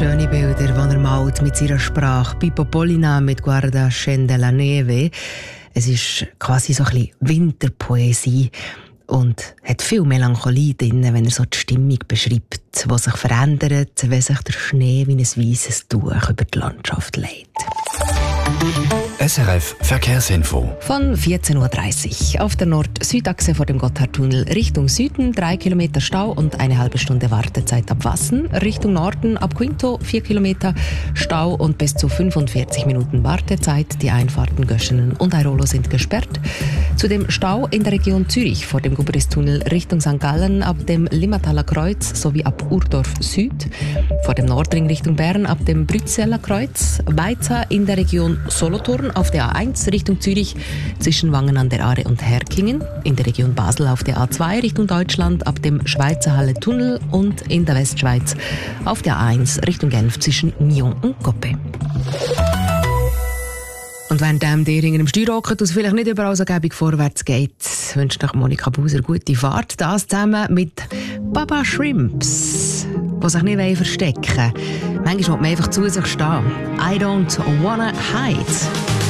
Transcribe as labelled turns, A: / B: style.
A: schöne Bilder, die er malt mit seiner Sprache. Pippo Pollina mit Guarda scende la neve. Es ist quasi so ein bisschen Winterpoesie und hat viel Melancholie drin, wenn er so die Stimmung beschreibt, die sich verändert, wenn sich der Schnee wie ein weisses Tuch über die Landschaft legt.
B: SRF Verkehrsinfo.
A: Von 14.30 Uhr auf der Nord-Süd-Achse vor dem Gotthardtunnel Richtung Süden 3 Kilometer Stau und eine halbe Stunde Wartezeit ab Wassen. Richtung Norden ab Quinto 4 Kilometer Stau und bis zu 45 Minuten Wartezeit. Die Einfahrten Göschenen und Airolo sind gesperrt. Zudem Stau in der Region Zürich vor dem Gubristunnel Richtung St. Gallen ab dem Limmataler Kreuz sowie ab Urdorf Süd. Vor dem Nordring Richtung Bern ab dem Brüsseler Kreuz. Weiter in der Region Solothurn auf der A1 Richtung Zürich zwischen Wangen an der Aare und Herkingen, in der Region Basel auf der A2 Richtung Deutschland ab dem Schweizer Halle Tunnel und in der Westschweiz auf der A1 Richtung Genf zwischen Nyon und Coppe. Und während ihr in einem Steuer hockt, es vielleicht nicht überall so gäbig vorwärts geht, wünscht euch Monika Buser gute Fahrt. Das zusammen mit Baba Shrimps, die sich nicht verstecken wollen. Manchmal muss man einfach zu sich stehen. I don't wanna hide.